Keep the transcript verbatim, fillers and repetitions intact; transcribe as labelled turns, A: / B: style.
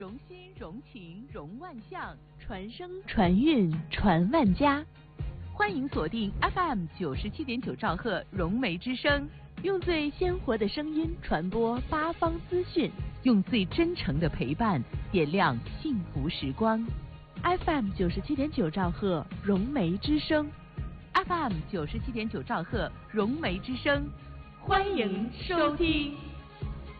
A: 融心融情融万象，
B: 传声传韵传万家。
A: 欢迎锁定 F M 九十七点九兆赫融媒之声，
B: 用最鲜活的声音传播八方资讯，
A: 用最真诚的陪伴点亮幸福时光。
B: F M 九十七点九兆赫融媒之声
A: ，F M 九十七点九兆赫融媒之声，欢迎收听。